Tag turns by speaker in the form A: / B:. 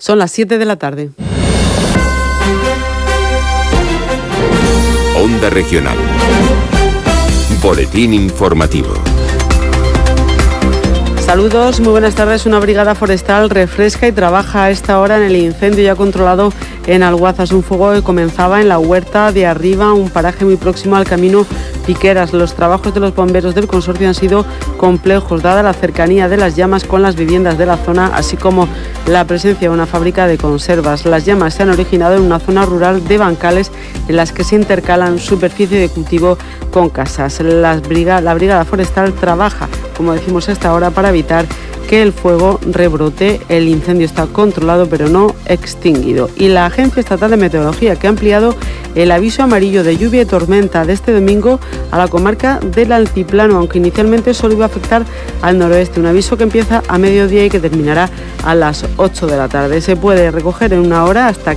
A: Son las 7 de la tarde.
B: Onda Regional. Boletín informativo.
A: Saludos, muy buenas tardes. Una brigada forestal refresca y trabaja a esta hora en el incendio ya controlado en Alguazas. Un fuego que comenzaba en la Huerta de Arriba, un paraje muy próximo al camino Piqueras. Los trabajos de los bomberos del consorcio han sido complejos, dada la cercanía de las llamas con las viviendas de la zona, así como la presencia de una fábrica de conservas. Las llamas se han originado en una zona rural de bancales en las que se intercalan superficie de cultivo con casas. La brigada forestal trabaja, como decimos a esta hora, para evitar que el fuego rebrote. El incendio está controlado pero no extinguido. Y la Agencia Estatal de Meteorología, que ha ampliado el aviso amarillo de lluvia y tormenta de este domingo a la comarca del Altiplano, aunque inicialmente solo iba a afectar al noroeste. Un aviso que empieza a mediodía y que terminará a las 8 de la tarde. Se puede recoger en una hora hasta